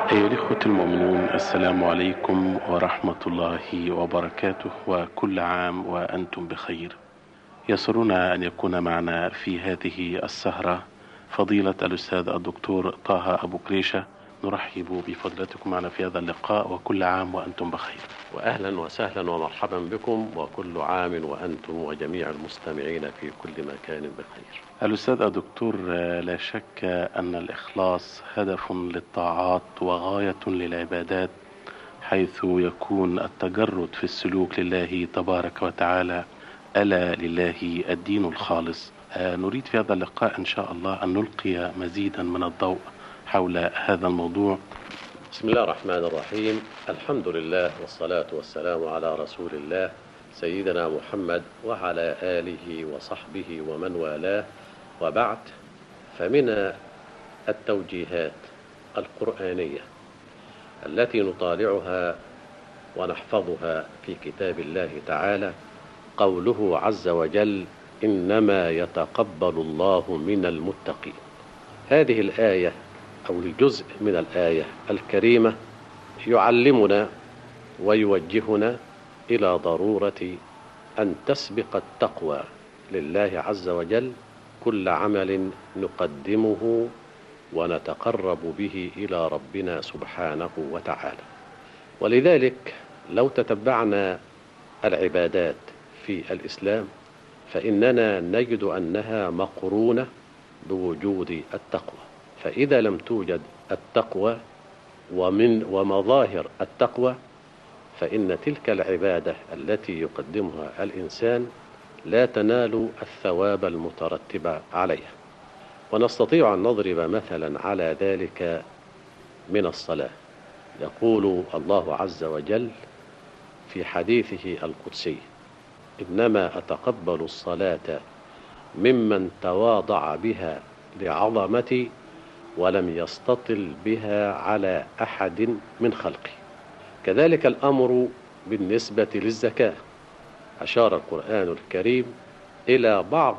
أيها الإخوة المؤمنون، السلام عليكم ورحمة الله وبركاته، وكل عام وأنتم بخير. يسرنا أن يكون معنا في هذه السهرة فضيلة الأستاذ الدكتور طه أبو كريشة. نرحب بفضلتكم معنا في هذا اللقاء، وكل عام وأنتم بخير. وأهلا وسهلا ومرحبا بكم، وكل عام وأنتم وجميع المستمعين في كل مكان بخير. الأستاذ الدكتور، لا شك أن الإخلاص هدف للطاعات وغاية للعبادات، حيث يكون التجرد في السلوك لله تبارك وتعالى. ألا لله الدين الخالص. نريد في هذا اللقاء إن شاء الله أن نلقي مزيدا من الضوء حول هذا الموضوع. بسم الله الرحمن الرحيم. الحمد لله والصلاة والسلام على رسول الله سيدنا محمد وعلى آله وصحبه ومن والاه، وبعد. فمن التوجيهات القرآنية التي نطالعها ونحفظها في كتاب الله تعالى قوله عز وجل: إنما يتقبل الله من المتقين. هذه الآية أو الجزء من الآية الكريمة يعلمنا ويوجهنا إلى ضرورة أن تسبق التقوى لله عز وجل كل عمل نقدمه ونتقرب به إلى ربنا سبحانه وتعالى. ولذلك لو تتبعنا العبادات في الإسلام فإننا نجد أنها مقرونة بوجود التقوى. فإذا لم توجد التقوى ومظاهر التقوى، فإن تلك العبادة التي يقدمها الإنسان لا تنال الثواب المترتب عليها. ونستطيع أن نضرب مثلا على ذلك من الصلاة. يقول الله عز وجل في حديثه القدسي: إنما أتقبل الصلاة ممن تواضع بها لعظمتي ولم يستطل بها على أحد من خلقي. كذلك الأمر بالنسبة للزكاة. أشار القرآن الكريم إلى بعض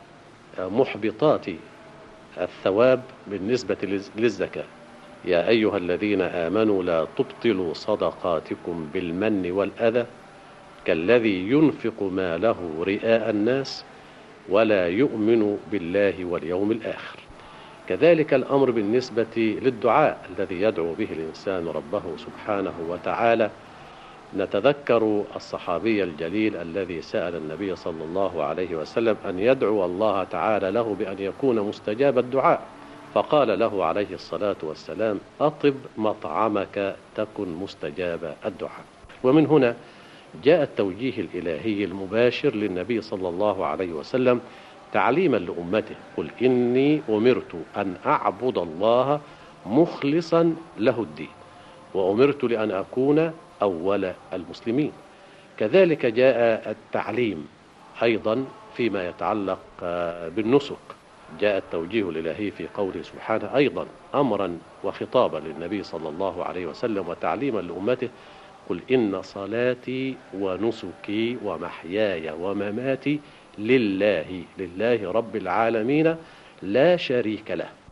محبطات الثواب بالنسبة للزكاة: يا أيها الذين آمنوا لا تبطلوا صدقاتكم بالمن والأذى كالذي ينفق ماله رئاء الناس ولا يؤمن بالله واليوم الآخر. كذلك الأمر بالنسبة للدعاء الذي يدعو به الإنسان ربه سبحانه وتعالى. نتذكر الصحابي الجليل الذي سأل النبي صلى الله عليه وسلم أن يدعو الله تعالى له بأن يكون مستجاب الدعاء، فقال له عليه الصلاة والسلام: أطب مطعمك تكن مستجاب الدعاء. ومن هنا جاء التوجيه الإلهي المباشر للنبي صلى الله عليه وسلم تعليما لأمته: قل إني أمرت أن أعبد الله مخلصا له الدين وأمرت لأن أكون أول المسلمين. كذلك جاء التعليم أيضا فيما يتعلق بالنسك. جاء التوجيه الإلهي في قوله سبحانه أيضا أمرا وخطابا للنبي صلى الله عليه وسلم وتعليما لأمته: قل إن صلاتي ونسكي ومحياي ومماتي لله رب العالمين لا شريك له